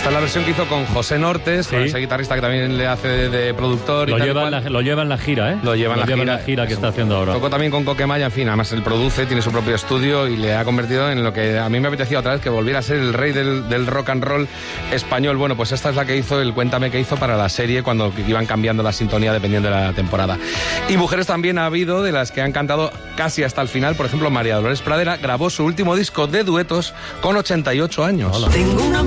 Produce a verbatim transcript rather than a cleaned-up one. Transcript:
Esta es la versión que hizo con José Nortes, Sí. con ese guitarrista que también le hace de, de productor. Lo y tal lleva, y en cual. la, lo lleva en la gira, ¿eh? Lo lleva en la gira, la gira que está haciendo ahora. Tocó también con Coquemaya, en fin, además él produce, tiene su propio estudio y le ha convertido en lo que a mí me apetecía otra vez, que volviera a ser el rey del, del rock and roll español. Bueno, pues esta es la que hizo, el Cuéntame que hizo para la serie cuando iban cambiando la sintonía dependiendo de la temporada. Y mujeres también ha habido, de las que han cantado casi hasta el final. Por ejemplo, María Dolores Pradera grabó su último disco de duetos con ochenta y ocho años. Tengo una